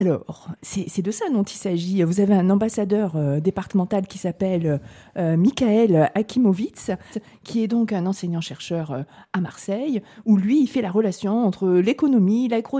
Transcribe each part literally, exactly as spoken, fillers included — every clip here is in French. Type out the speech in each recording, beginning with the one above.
Alors, c'est, c'est de ça dont il s'agit. Vous avez un ambassadeur euh, départemental qui s'appelle euh, Michael Akimovitz, qui est donc un enseignant-chercheur euh, à Marseille, où lui, il fait la relation entre l'économie, l'agro,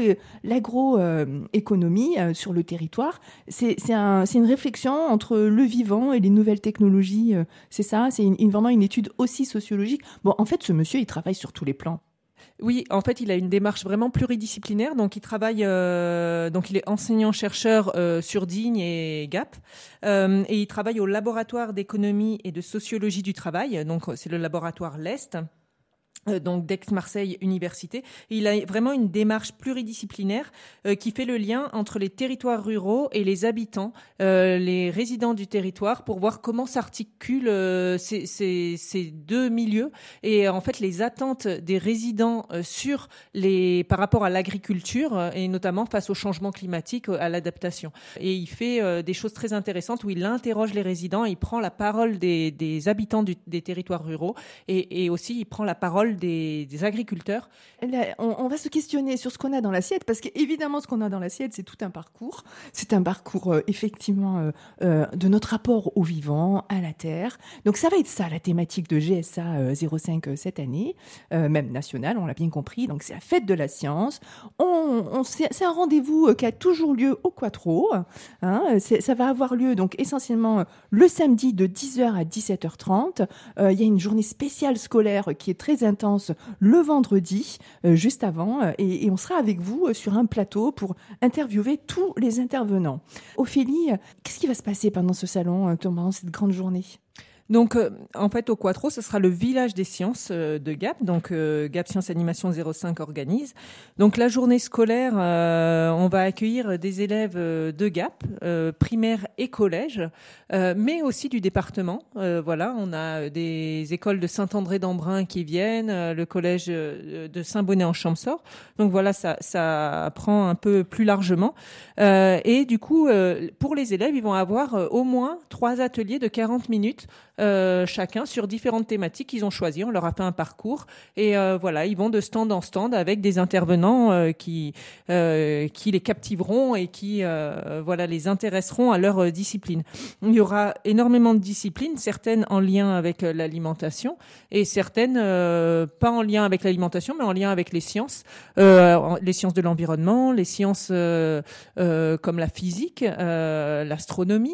l'agroéconomie euh, sur le territoire. C'est, c'est, un, c'est une réflexion entre le vivant et les nouvelles technologies. Euh, c'est ça, c'est une, une, vraiment une étude aussi sociologique. Bon, en fait, ce monsieur, il travaille sur tous les plans. Oui, en fait, il a une démarche vraiment pluridisciplinaire. Donc, il travaille, euh, donc il est enseignant-chercheur euh, sur Digne et Gap, euh, et il travaille au laboratoire d'économie et de sociologie du travail. Donc, c'est le laboratoire l'Est. Euh, donc d'Aix-Marseille Université. Et il a vraiment une démarche pluridisciplinaire euh, qui fait le lien entre les territoires ruraux et les habitants, euh, les résidents du territoire, pour voir comment s'articulent euh, ces, ces, ces deux milieux et euh, en fait les attentes des résidents euh, sur les par rapport à l'agriculture euh, et notamment face au changement climatique, à l'adaptation. Et il fait euh, des choses très intéressantes où il interroge les résidents, il prend la parole des, des habitants du, des territoires ruraux et, et aussi il prend la parole Des, des agriculteurs. Là, on, on va se questionner sur ce qu'on a dans l'assiette, parce qu'évidemment, ce qu'on a dans l'assiette, c'est tout un parcours. C'est un parcours, euh, effectivement, euh, euh, de notre rapport au vivant, à la terre. Donc, ça va être ça, la thématique de G S A euh, zéro cinq euh, cette année, euh, même nationale, on l'a bien compris. Donc, c'est la fête de la science. On, on, c'est, c'est un rendez-vous euh, qui a toujours lieu au Quattro. Hein, c'est, ça va avoir lieu, donc, essentiellement, euh, le samedi de dix heures à dix-sept heures trente. Euh, il y a une journée spéciale scolaire qui est très intense le vendredi, euh, juste avant, euh, et, et on sera avec vous euh, sur un plateau pour interviewer tous les intervenants. Ophélie, euh, qu'est-ce qui va se passer pendant ce salon, euh, pendant cette grande journée ? Donc, euh, en fait, au Quattro, ce sera le village des sciences euh, de Gap. Donc, euh, Gap Sciences Animation zéro cinq organise. Donc, la journée scolaire, euh, on va accueillir des élèves euh, de Gap, euh, primaire et collège, euh, mais aussi du département. Euh, voilà, on a des écoles de Saint-André-d'Embrun qui viennent, euh, le collège euh, de Saint-Bonnet-en-Champsaur. Donc, voilà, ça, ça prend un peu plus largement. Euh, et du coup, euh, pour les élèves, ils vont avoir euh, au moins trois ateliers de quarante minutes Euh, chacun sur différentes thématiques qu'ils ont choisies. On leur a fait un parcours et euh, voilà, ils vont de stand en stand avec des intervenants euh, qui euh, qui les captiveront et qui euh, voilà les intéresseront à leur euh, discipline. Il y aura énormément de disciplines, certaines en lien avec euh, l'alimentation et certaines euh, pas en lien avec l'alimentation, mais en lien avec les sciences, euh, les sciences de l'environnement, les sciences euh, euh, comme la physique, euh, l'astronomie.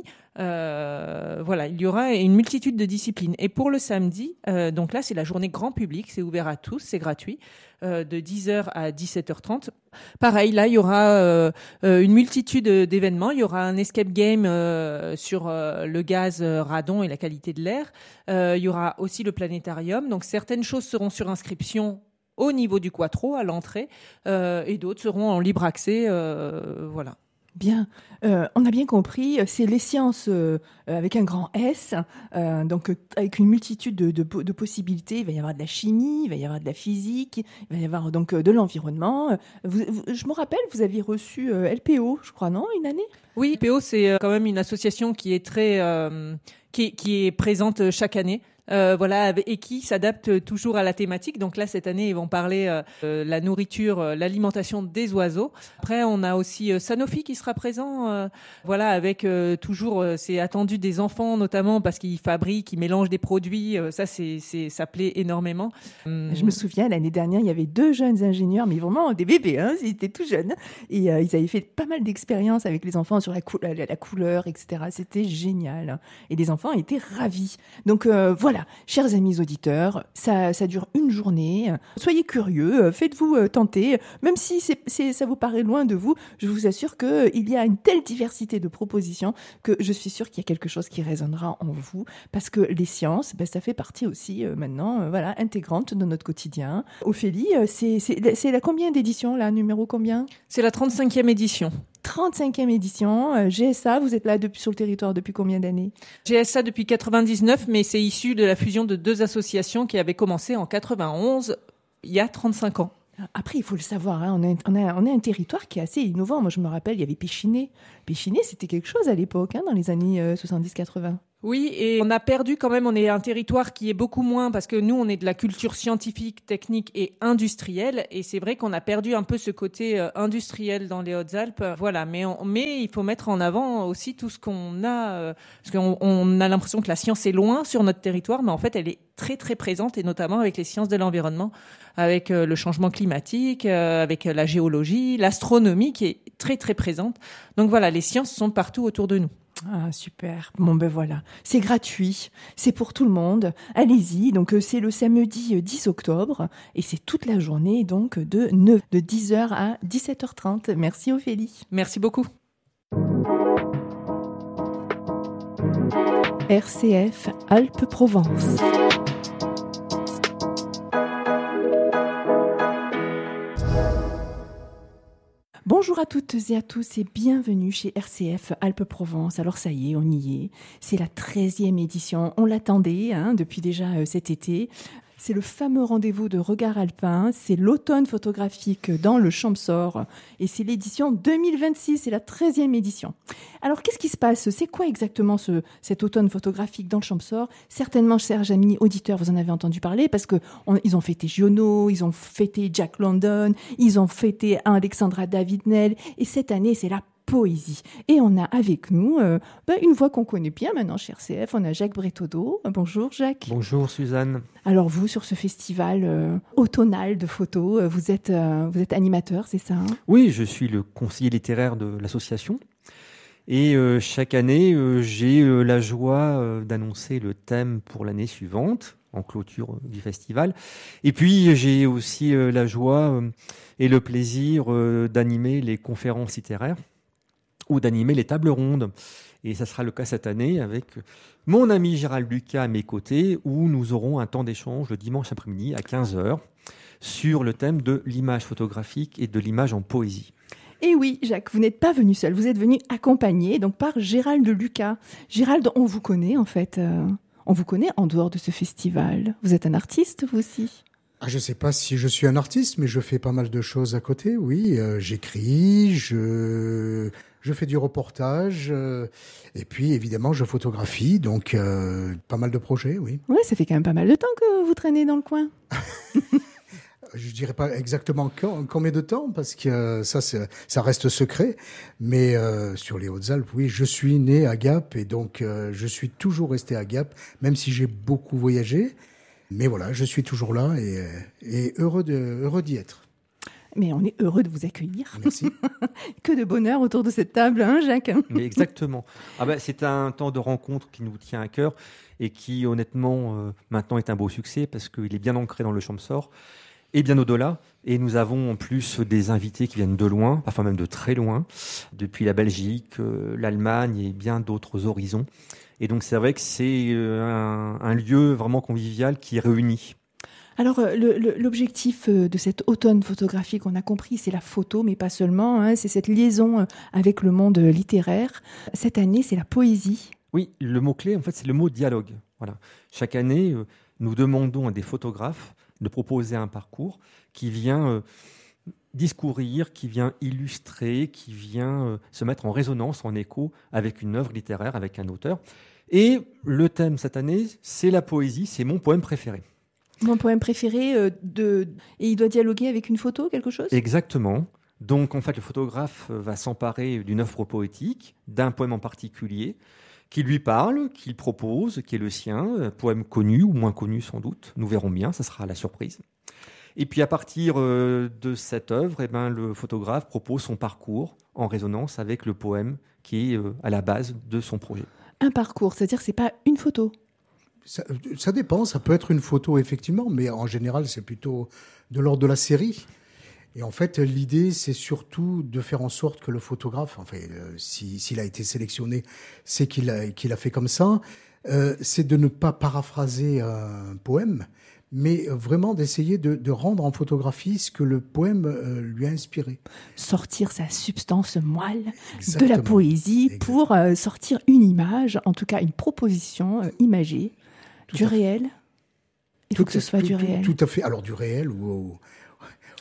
Euh, voilà, il y aura une multitude de disciplines. Et pour le samedi, euh, donc là, c'est la journée grand public, c'est ouvert à tous, c'est gratuit, euh, de dix heures à dix-sept heures trente. Pareil, là, il y aura euh, euh, une multitude d'événements. Il y aura un escape game euh, sur euh, le gaz euh, radon et la qualité de l'air. Euh, il y aura aussi le planétarium. Donc, certaines choses seront sur inscription au niveau du Quattro, à l'entrée, euh, et d'autres seront en libre accès. Euh, voilà. Bien, euh, on a bien compris, c'est les sciences euh, avec un grand S, euh, donc euh, avec une multitude de, de, de possibilités. Il va y avoir de la chimie, il va y avoir de la physique, il va y avoir donc euh, de l'environnement. Vous, vous, je me rappelle, vous aviez reçu euh, L P O, je crois, non, une année ? Oui, L P O, c'est euh, quand même une association qui est très, euh, qui, qui est présente chaque année. Euh, voilà, et qui s'adapte toujours à la thématique. Donc là, cette année, ils vont parler euh, la nourriture, euh, l'alimentation des oiseaux. Après, on a aussi euh, Sanofi qui sera présent. Euh, voilà, avec euh, toujours, euh, c'est attendu des enfants notamment parce qu'ils fabriquent, ils mélangent des produits. Euh, ça, c'est, c'est, ça plaît énormément. Hum. Je me souviens, l'année dernière, il y avait deux jeunes ingénieurs, mais vraiment des bébés, hein, ils étaient tout jeunes. Et euh, ils avaient fait pas mal d'expériences avec les enfants sur la, cou- la, la couleur, et cetera. C'était génial. Et les enfants étaient ravis. Donc euh, voilà. Voilà, chers amis auditeurs, ça, ça dure une journée. Soyez curieux, faites-vous euh, tenter. Même si c'est, c'est, ça vous paraît loin de vous, je vous assure qu'il y a une telle diversité de propositions que je suis sûre qu'il y a quelque chose qui résonnera en vous. Parce que les sciences, ben, ça fait partie aussi euh, maintenant euh, voilà, intégrante de notre quotidien. Ophélie, euh, c'est, c'est, c'est la combien d'éditions, là, numéro combien ? C'est la trente-cinquième édition. trente-cinquième édition, euh, G S A, vous êtes là depuis, sur le territoire depuis combien d'années ? G S A depuis quatre-vingt-dix-neuf, mais c'est issu de la fusion de deux associations qui avaient commencé en quatre-vingt-onze, il y a trente-cinq ans. Après, il faut le savoir, hein, on, a, on, a, on a un territoire qui est assez innovant. Moi, je me rappelle, il y avait Péchiné. Péchiné, c'était quelque chose à l'époque, hein, dans les années euh, soixante-dix quatre-vingts. Oui, et on a perdu quand même, on est un territoire qui est beaucoup moins, parce que nous, on est de la culture scientifique, technique et industrielle, et c'est vrai qu'on a perdu un peu ce côté euh, industriel dans les Hautes-Alpes. Voilà, mais, on, mais il faut mettre en avant aussi tout ce qu'on a, euh, parce qu'on on a l'impression que la science est loin sur notre territoire, mais en fait, elle est très très présente, et notamment avec les sciences de l'environnement, avec euh, le changement climatique, euh, avec la géologie, l'astronomie qui est très très présente. Donc voilà, les sciences sont partout autour de nous. Ah, super. Bon, ben voilà. C'est gratuit. C'est pour tout le monde. Allez-y. Donc, euh, c'est le samedi euh, dix octobre. Et c'est toute la journée, donc, de neuf, de dix heures à dix-sept heures trente. Merci, Ophélie. Merci beaucoup. R C F Alpes-Provence. Bonjour à toutes et à tous et bienvenue chez R C F Alpes-Provence. Alors ça y est, on y est. C'est la treizième édition. On l'attendait hein, depuis déjà euh, cet été. C'est le fameux rendez-vous de Regard Alpin. C'est l'automne photographique dans le Champsaur. Et c'est l'édition deux mille vingt-six. C'est la treizième édition. Alors, qu'est-ce qui se passe? C'est quoi exactement ce, cet automne photographique dans le Champsaur? Certainement, chers amis auditeurs, vous en avez entendu parler parce que on, ils ont fêté Giono, ils ont fêté Jack London, ils ont fêté Alexandra David-Nel. Et cette année, c'est la poésie. Et on a avec nous euh, bah, une voix qu'on connaît bien maintenant chez R C F, on a Jacques Bretaudeau. Bonjour Jacques. Bonjour Suzanne. Alors vous, sur ce festival euh, automnal de photos, euh, vous, êtes, euh, vous êtes animateur, c'est ça hein? Oui, je suis le conseiller littéraire de l'association. Et euh, chaque année, euh, j'ai euh, la joie euh, d'annoncer le thème pour l'année suivante, en clôture euh, du festival. Et puis, j'ai aussi euh, la joie euh, et le plaisir euh, d'animer les conférences littéraires ou d'animer les tables rondes. Et ça sera le cas cette année avec mon ami Gérald Lucas à mes côtés, où nous aurons un temps d'échange le dimanche après-midi à quinze heures sur le thème de l'image photographique et de l'image en poésie. Et oui, Jacques, vous n'êtes pas venu seul, vous êtes venu accompagné donc par Gérald Lucas. Gérald, on vous connaît en fait, euh, on vous connaît en dehors de ce festival. Vous êtes un artiste, vous aussi? Ah, je ne sais pas si je suis un artiste, mais je fais pas mal de choses à côté, oui. Euh, j'écris, je, je fais du reportage, euh, et puis évidemment je photographie, donc euh, pas mal de projets, oui. Ouais, ça fait quand même pas mal de temps que vous traînez dans le coin. Je dirais pas exactement quand, combien de temps, parce que euh, ça, c'est, ça reste secret. Mais euh, sur les Hautes-Alpes, oui, je suis né à Gap, et donc euh, je suis toujours resté à Gap, même si j'ai beaucoup voyagé. Mais voilà, je suis toujours là et, et heureux, de, heureux d'y être. Mais on est heureux de vous accueillir. Merci. Que de bonheur autour de cette table, hein, Jacques? Mais exactement. Ah ben, c'est un temps de rencontre qui nous tient à cœur et qui, honnêtement, euh, maintenant est un beau succès parce qu'il est bien ancré dans le Champsaur et bien au-delà. Et nous avons en plus des invités qui viennent de loin, parfois même de très loin, depuis la Belgique, euh, l'Allemagne et bien d'autres horizons. Et donc, c'est vrai que c'est un, un lieu vraiment convivial qui réunit. Alors, le, le, l'objectif de cet automne photographique, on a compris, c'est la photo, mais pas seulement. Hein, c'est cette liaison avec le monde littéraire. Cette année, c'est la poésie. Oui, le mot-clé, en fait, c'est le mot dialogue. Voilà. Chaque année, nous demandons à des photographes de proposer un parcours qui vient discourir, qui vient illustrer, qui vient se mettre en résonance, en écho avec une œuvre littéraire, avec un auteur. Et le thème cette année, c'est la poésie, c'est mon poème préféré. Mon poème préféré, euh, de... et il doit dialoguer avec une photo, quelque chose? Exactement. Donc, en fait, le photographe va s'emparer d'une œuvre poétique, d'un poème en particulier, qui lui parle, qu'il propose, qui est le sien, poème connu ou moins connu sans doute. Nous verrons bien, ça sera la surprise. Et puis, à partir euh, de cette œuvre, eh ben, le photographe propose son parcours en résonance avec le poème qui est euh, à la base de son projet. Un parcours, c'est-à-dire que c'est pas une photo? Ça, ça dépend, ça peut être une photo effectivement, mais en général c'est plutôt de l'ordre de la série. Et en fait l'idée c'est surtout de faire en sorte que le photographe, enfin euh, si, s'il a été sélectionné, c'est qu'il a, qu'il a fait comme ça, euh, c'est de ne pas paraphraser un poème, mais vraiment d'essayer de, de rendre en photographie ce que le poème euh, lui a inspiré. Sortir sa substance moelle Exactement. De la poésie. Exactement. Pour euh, sortir une image, en tout cas une proposition euh, imagée. Tout du réel. Il faut que ce soit tout, du réel. Tout, tout à fait. Alors du réel ou,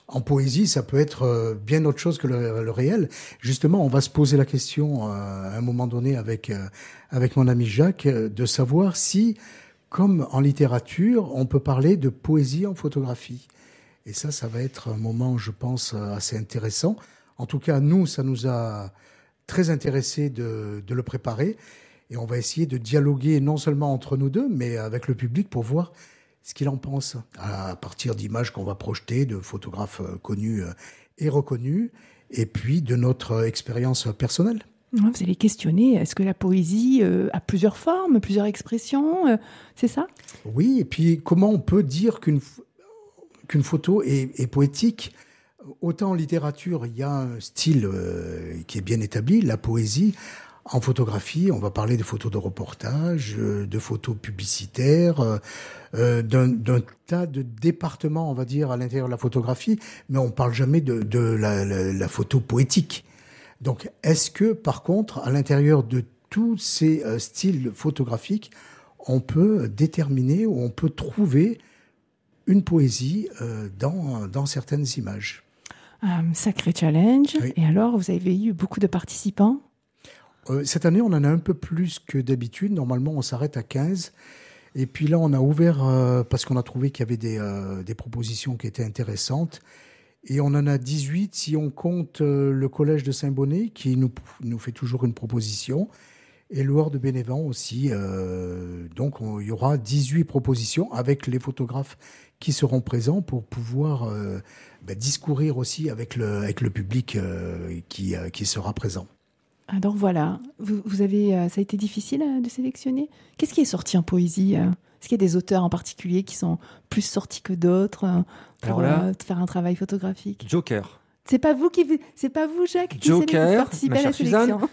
En poésie, ça peut être bien autre chose que le, le réel. Justement, on va se poser la question euh, à un moment donné avec euh, avec mon ami Jacques euh, de savoir si, comme en littérature, on peut parler de poésie en photographie. Et ça, ça va être un moment, je pense, assez intéressant. En tout cas, nous, ça nous a très intéressé de, de le préparer. Et on va essayer de dialoguer non seulement entre nous deux, mais avec le public pour voir ce qu'il en pense, à partir d'images qu'on va projeter, de photographes connus et reconnus, et puis de notre expérience personnelle. Vous allez questionner, est-ce que la poésie euh, a plusieurs formes, plusieurs expressions, euh, c'est ça ? Oui, et puis comment on peut dire qu'une, qu'une photo est, est poétique ? Autant en littérature, il y a un style euh, qui est bien établi, la poésie. En photographie, on va parler de photos de reportage, de photos publicitaires, euh, d'un, d'un tas de départements, on va dire, à l'intérieur de la photographie, mais on parle jamais de, de la, la, la photo poétique. Donc, est-ce que, par contre, à l'intérieur de tous ces euh, styles photographiques, on peut déterminer ou on peut trouver une poésie euh, dans, dans certaines images ? Un sacré challenge. Oui. Et alors, vous avez eu beaucoup de participants ? Euh, cette année, on en a un peu plus que d'habitude. Normalement, on s'arrête à quinze. Et puis là, on a ouvert euh, parce qu'on a trouvé qu'il y avait des, euh, des propositions qui étaient intéressantes. Et on en a dix-huit si on compte euh, le collège de Saint-Bonnet qui nous, nous fait toujours une proposition. Et le Hors de Bénévent aussi. Euh, donc, on, il y aura dix-huit propositions avec les photographes qui seront présents pour pouvoir euh, bah, discourir aussi avec le, avec le public euh, qui, euh, qui sera présent. Alors voilà, vous, vous avez, euh, ça a été difficile euh, de sélectionner ? Qu'est-ce qui est sorti en poésie ? euh Est-ce qu'il y a des auteurs en particulier qui sont plus sortis que d'autres euh, pour là, euh, faire un travail photographique ? Joker. C'est pas vous qui, c'est pas vous Jacques qui Joker, participez ma à la chère Suzanne. sélection.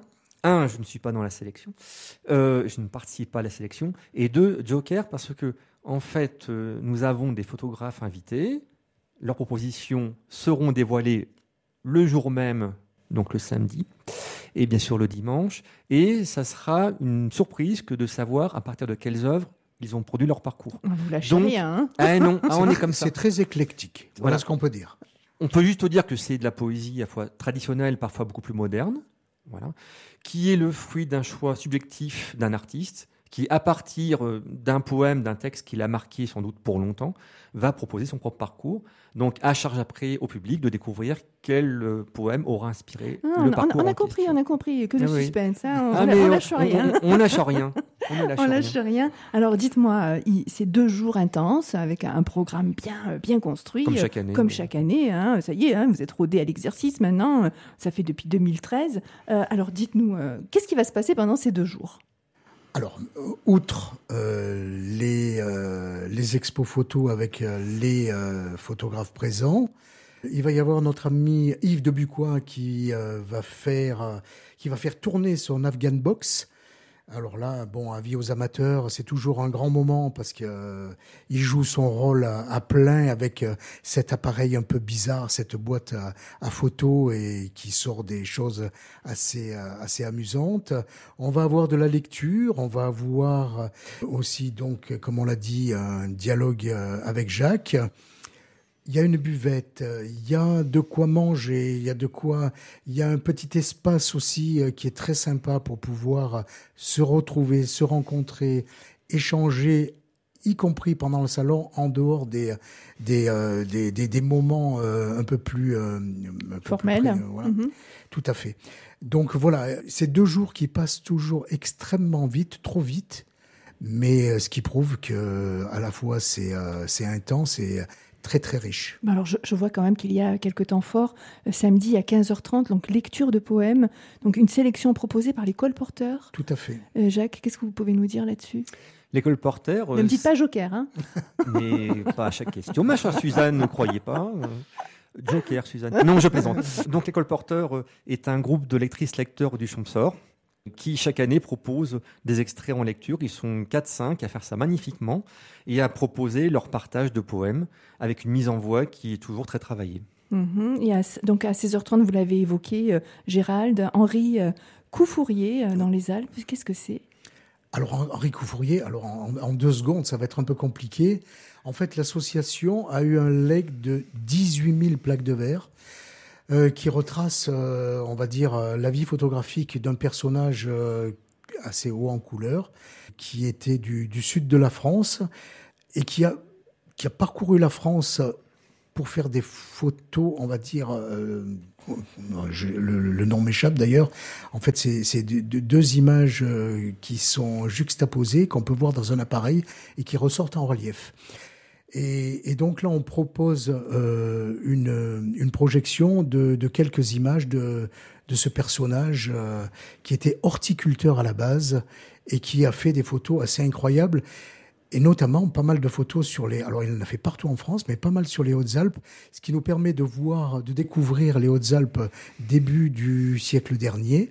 Un, je ne suis pas dans la sélection. Euh, je ne participe pas à la sélection. Et deux, Joker, parce que en fait, euh, nous avons des photographes invités. Leurs propositions seront dévoilées le jour même, donc le samedi, et bien sûr le dimanche. Et ça sera une surprise que de savoir à partir de quelles œuvres ils ont produit leur parcours. Vous lâchez Donc, rien. Hein. Ah non, ah, on c'est, est comme ça. C'est très éclectique. Voilà, Voilà ce qu'on peut dire. On peut juste dire que c'est de la poésie à la fois traditionnelle, parfois beaucoup plus moderne, voilà, qui est le fruit d'un choix subjectif d'un artiste, qui, à partir d'un poème, d'un texte qu'il a marqué sans doute pour longtemps, va proposer son propre parcours. Donc, à charge après au public de découvrir quel euh, poème aura inspiré Ah, le on, parcours. on a en compris, question. on a compris que le Ah oui. suspense. Hein, on, Ah, on, mais on lâche on, rien. On, on lâche rien. On ne lâche On rien. lâche rien. Alors, dites-moi, euh, il- c'est deux jours intenses avec un programme bien, euh, bien construit. Comme chaque année. euh, Comme chaque année. Hein, ça y est, hein, vous êtes rodés à l'exercice maintenant. euh, Ça fait depuis deux mille treize. Euh, alors, dites-nous, euh, qu'est-ce qui va se passer pendant ces deux jours ? Alors, euh, outre euh, les, euh, les expos photos avec euh, les euh, photographes présents, il va y avoir notre ami Yves Debucois qui euh, va faire euh, qui va faire tourner son Afghan Box. Alors là, bon, avis aux amateurs, c'est toujours un grand moment parce que euh, il joue son rôle à, à plein avec euh, cet appareil un peu bizarre, cette boîte à, à photos et qui sort des choses assez euh, assez amusantes. On va avoir de la lecture, on va avoir aussi donc, comme on l'a dit, un dialogue euh, avec Jacques. Il y a une buvette, il y a de quoi manger, il y a de quoi, il y a un petit espace aussi qui est très sympa pour pouvoir se retrouver, se rencontrer, échanger, y compris pendant le salon, en dehors des des euh, des, des, des moments euh, un peu plus euh, un peu Formel. plus près, euh, voilà. Mhm. Tout à fait. Donc voilà, c'est deux jours qui passent toujours extrêmement vite, trop vite, mais ce qui prouve que à la fois c'est euh, c'est intense et très très riche. Alors, je, je vois quand même qu'il y a quelques temps forts, euh, samedi à quinze heures trente, donc lecture de poèmes, donc une sélection proposée par les colporteurs. Tout à fait. Euh, Jacques, qu'est-ce que vous pouvez nous dire là-dessus ? L'école Porter. Ne me dites pas Joker, hein ? Mais pas à chaque question. Ma chère Suzanne, ne croyez pas. Joker, Suzanne. Non, je plaisante. Donc, l'école Porter est un groupe de lectrices-lecteurs du Champsor qui, chaque année, propose des extraits en lecture. Ils sont quatre cinq à faire ça magnifiquement et à proposer leur partage de poèmes avec une mise en voix qui est toujours très travaillée. Mm-hmm. Et à, donc, à seize heures trente, vous l'avez évoqué, euh, Gérald, Henri euh, Coufourier, euh, dans les Alpes. Qu'est-ce que c'est ? Alors Henri Couffourier, alors en, en deux secondes, ça va être un peu compliqué. En fait, l'association a eu un legs de dix-huit mille plaques de verre euh, qui retrace, euh, on va dire, euh, la vie photographique d'un personnage euh, assez haut en couleur, qui était du, du sud de la France et qui a, qui a parcouru la France pour faire des photos, on va dire, euh, je, le, le nom m'échappe d'ailleurs. En fait, c'est, c'est de, de, deux images euh, qui sont juxtaposées, qu'on peut voir dans un appareil et qui ressortent en relief. Et, et donc là, on propose euh, une, une projection de, de quelques images de, de ce personnage euh, qui était horticulteur à la base et qui a fait des photos assez incroyables. Et notamment pas mal de photos sur les... Alors, il en a fait partout en France, mais pas mal sur les Hautes-Alpes, ce qui nous permet de voir, de découvrir les Hautes-Alpes début du siècle dernier,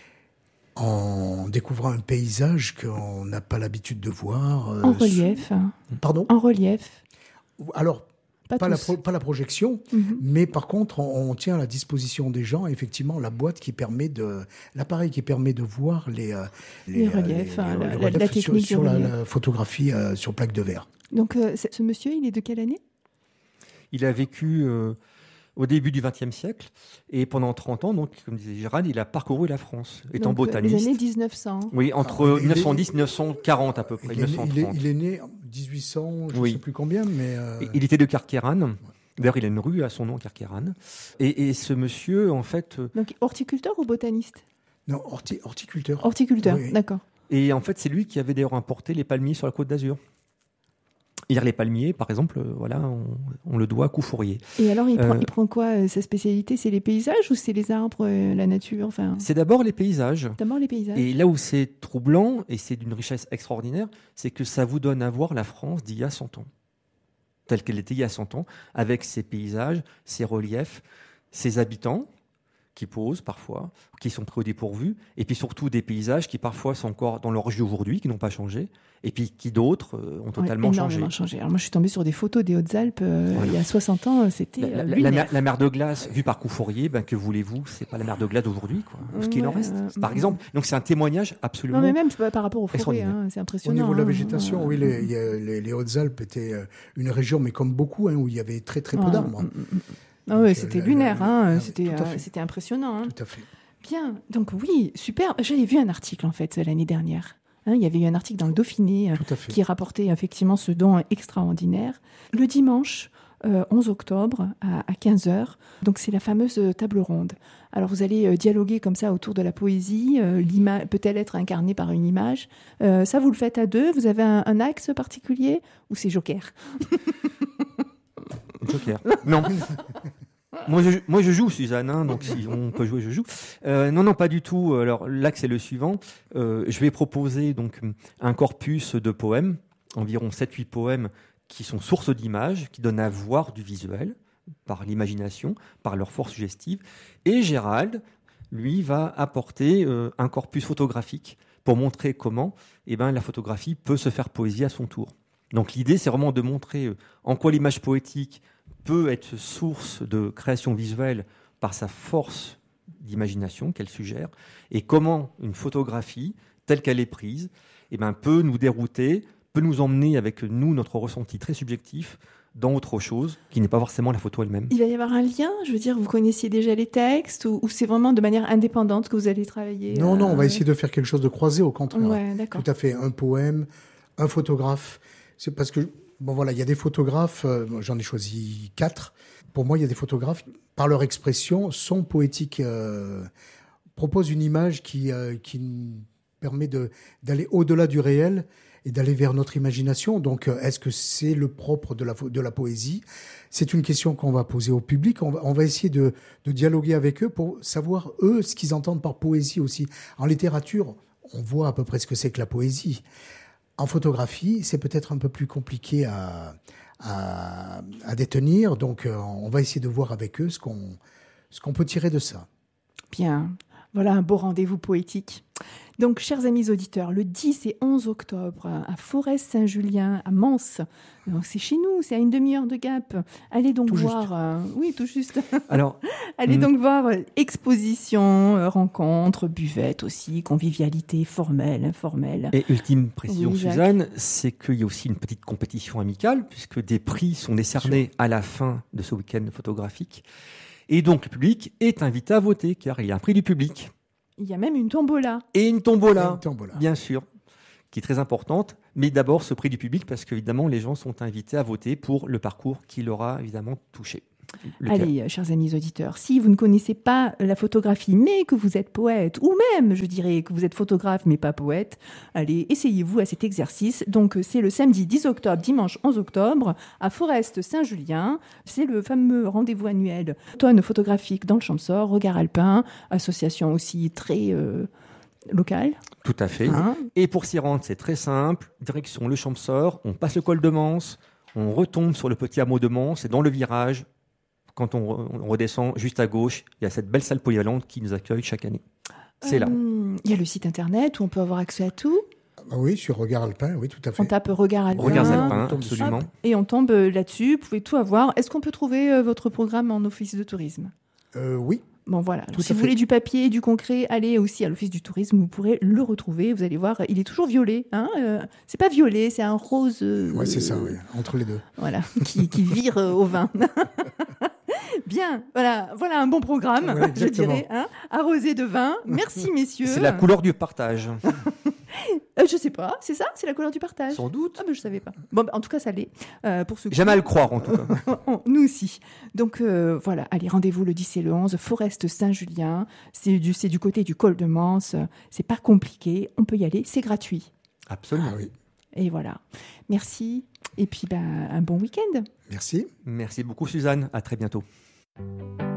en découvrant un paysage qu'on n'a pas l'habitude de voir. En euh, relief. Sous... Pardon ? En relief. Alors, pas, pas, la, pro, pas la projection, mm-hmm. mais par contre, on, on tient à la disposition des gens, effectivement, la boîte qui permet de... L'appareil qui permet de voir les... Les, les reliefs, les, les, les, les reliefs la, la sur, technique sur la, la photographie euh, sur plaque de verre. Donc, euh, ce monsieur, il est de quelle année ? Il a vécu euh, au début du vingtième siècle et pendant trente ans, donc, comme disait Gérald, il a parcouru la France, étant donc, botaniste. Les années dix-neuf cents. Oui, entre Alors, mille neuf cent dix et mille neuf cent quarante à peu près. Il est, il est, il est né en dix-huit cents, je ne oui. sais plus combien, mais... Euh... Il était de Carqueiranne. Ouais. D'ailleurs, il a une rue à son nom, Carqueiranne. Et, et ce monsieur, en fait... Donc, horticulteur ou botaniste ? Non, horti- horticulteur. Horticulteur, oui. D'accord. Et en fait, c'est lui qui avait d'ailleurs importé les palmiers sur la Côte d'Azur. Hier, les palmiers, par exemple, euh, voilà, on, on le doit à Couffourier. Et alors, il, euh, prend, il prend quoi euh, sa spécialité ? C'est les paysages ou c'est les arbres, euh, la nature enfin... C'est d'abord les paysages. D'abord les paysages. Et là où c'est troublant, et c'est d'une richesse extraordinaire, c'est que ça vous donne à voir la France d'il y a cent ans. Telle qu'elle était il y a cent ans, avec ses paysages, ses reliefs, ses habitants, qui posent parfois, qui sont pris au dépourvu, et puis surtout des paysages qui parfois sont encore dans leur jus aujourd'hui, qui n'ont pas changé, et puis qui d'autres euh, ont totalement ouais, changé. changé. Alors moi je suis tombée sur des photos des Hautes-Alpes, euh, voilà. Il y a soixante ans, c'était la, euh, la, la, mer, la mer de glace vue par Couffourier, ben, que voulez-vous, c'est pas la mer de glace d'aujourd'hui, quoi. Ce qu'il ouais, en reste, euh, par exemple. Donc c'est un témoignage absolument. Non mais même par rapport aux forêts, hein, c'est impressionnant. Au niveau hein, de la végétation, hein, oui, les, les, les Hautes-Alpes étaient une région, mais comme beaucoup, hein, où il y avait très très peu d'arbres. Hein. Ah oui, c'était euh, lunaire, hein, c'était, euh, c'était impressionnant. Hein. Tout à fait. Bien, donc oui, super. J'avais vu un article en fait l'année dernière. Hein, il y avait eu un article dans le Dauphiné euh, qui rapportait effectivement ce don extraordinaire. Le dimanche euh, onze octobre à, à quinze heures, donc c'est la fameuse table ronde. Alors vous allez euh, dialoguer comme ça autour de la poésie, euh, l'ima- peut-elle être incarnée par une image. Euh, ça vous le faites à deux, vous avez un, un axe particulier ou c'est joker ? Joker. Non. moi, je, moi, je joue, Suzanne, hein, donc si on peut jouer, je joue. Euh, non, non, pas du tout. Alors, l'axe c'est le suivant. Euh, je vais proposer donc un corpus de poèmes, environ sept huit poèmes qui sont sources d'images, qui donnent à voir du visuel, par l'imagination, par leur force suggestive. Et Gérald, lui, va apporter euh, un corpus photographique pour montrer comment eh ben, la photographie peut se faire poésie à son tour. Donc l'idée, c'est vraiment de montrer euh, en quoi l'image poétique peut être source de création visuelle par sa force d'imagination qu'elle suggère, et comment une photographie, telle qu'elle est prise, eh ben, peut nous dérouter, peut nous emmener avec nous, notre ressenti très subjectif, dans autre chose, qui n'est pas forcément la photo elle-même. Il va y avoir un lien, je veux dire, vous connaissiez déjà les textes, ou, ou c'est vraiment de manière indépendante que vous allez travailler ? Non, euh... non, on va essayer de faire quelque chose de croisé, au contraire. Ouais, d'accord. Tout à fait, un poème, un photographe. C'est parce que, bon voilà, il y a des photographes, euh, j'en ai choisi quatre. Pour moi, il y a des photographes, par leur expression, sont poétiques, euh, proposent une image qui, euh, qui permet de, d'aller au-delà du réel et d'aller vers notre imagination. Donc, euh, est-ce que c'est le propre de la, de la poésie ? C'est une question qu'on va poser au public. On va, on va essayer de, de dialoguer avec eux pour savoir, eux, ce qu'ils entendent par poésie aussi. En littérature, on voit à peu près ce que c'est que la poésie. En photographie, c'est peut-être un peu plus compliqué à, à, à détenir. Donc, euh, on va essayer de voir avec eux ce qu'on, ce qu'on peut tirer de ça. Bien. Voilà un beau rendez-vous poétique. Donc, chers amis auditeurs, le dix et onze octobre, à Forest-Saint-Julien, à Mans, donc c'est chez nous, c'est à une demi-heure de Gap. Allez donc Tout voir... juste. euh, oui, tout juste. Alors, Allez Mm. donc voir euh, exposition, euh, rencontres, buvette aussi, convivialité formelle, informelle. et ultime précision, Oui, Jacques. Suzanne, c'est qu'il y a aussi une petite compétition amicale, puisque des prix sont décernés à la fin de ce week-end photographique. Et donc, le public est invité à voter, car il y a un prix du public. Il y a même une tombola. Et une tombola, Une tombola. bien sûr, qui est très importante. Mais d'abord, ce prix du public, parce qu'évidemment, les gens sont invités à voter pour le parcours qui leur a évidemment touché. Lequel ? Allez, euh, chers amis auditeurs, si vous ne connaissez pas la photographie, mais que vous êtes poète, ou même, je dirais, que vous êtes photographe, mais pas poète, allez, essayez-vous à cet exercice. Donc, euh, c'est le samedi dix octobre, dimanche onze octobre, à Forest-Saint-Julien. C'est le fameux rendez-vous annuel automne photographique dans le Champsaur, Regard Alpin, association aussi très euh, locale. Tout à fait. Hein. Et pour s'y rendre, c'est très simple. Direction le Champsaur, on passe le col de Mans, on retombe sur le petit hameau de Mans, et dans le virage, quand on, re- on redescend juste à gauche, il y a cette belle salle polyvalente qui nous accueille chaque année. C'est là. Hum, Il y a le site internet où on peut avoir accès à tout. Ah oui, sur Regard Alpin, oui, tout à fait. On tape Regard Alpin. Regards Bien. alpins, on tombe dessus. absolument. Hop, et on tombe euh, là-dessus. Vous pouvez tout avoir. Est-ce qu'on peut trouver euh, votre programme en office de tourisme? Euh, oui, Bon, voilà. Alors, Tout si à vous fait. voulez du papier, du concret, allez aussi à l'office du tourisme. Vous pourrez le retrouver. Vous allez voir, il est toujours violet. Hein euh, c'est pas violet, c'est un rose. euh, ouais, c'est ça, oui, entre les deux. Voilà, qui, qui vire euh, au vin. Bien, voilà, voilà un bon programme, Ouais, je exactement. dirais, hein, arrosé de vin. Merci messieurs. C'est la couleur du partage, Euh, je sais pas, c'est ça, c'est la couleur du partage. sans doute. Ah ben je savais pas. Bon, bah, en tout cas ça l'est. Euh, pour ceux qui- J'aime à le croire, en tout cas. Nous aussi. Donc euh, voilà, allez, rendez-vous le dix et le onze, Forest-Saint-Julien. C'est du, c'est du côté du col de Mans. C'est pas compliqué, on peut y aller, c'est gratuit. Absolument. Ah oui, Et voilà. Merci. Et puis ben, un bon week-end. merci. Merci beaucoup, Suzanne. À très bientôt.